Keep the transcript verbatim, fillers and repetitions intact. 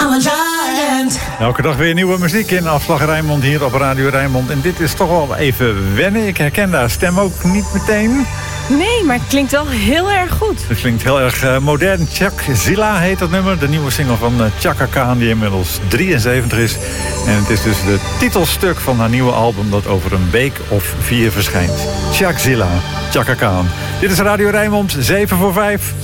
I'm a giant. Elke dag weer nieuwe muziek in Afslag Rijnmond hier op Radio Rijnmond. En dit is toch wel even wennen. Ik herken haar stem ook niet meteen. Nee, maar het klinkt wel heel erg goed. Het klinkt heel erg uh, modern. Chakzilla heet dat nummer. De nieuwe single van uh, Chaka Khan, die inmiddels drieënzeventig is. En het is dus de titelstuk van haar nieuwe album dat over een week of vier verschijnt. Chakzilla, Chaka Khan. Dit is Radio Rijnmond, zeven voor vijf.